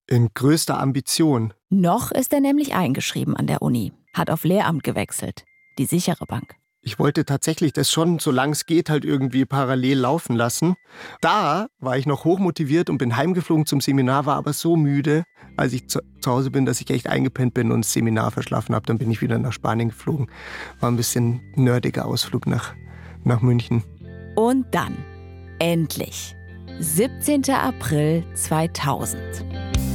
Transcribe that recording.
In größter Ambition. Noch ist er nämlich eingeschrieben an der Uni, hat auf Lehramt gewechselt, die sichere Bank. Ich wollte tatsächlich das schon, solange es geht, halt irgendwie parallel laufen lassen. Da war ich noch hochmotiviert und bin heimgeflogen zum Seminar, war aber so müde, als ich zu Hause bin, dass ich echt eingepennt bin und das Seminar verschlafen habe. Dann bin ich wieder nach Spanien geflogen. War ein bisschen nerdiger Ausflug nach München. Und dann, endlich, 17. April 2000.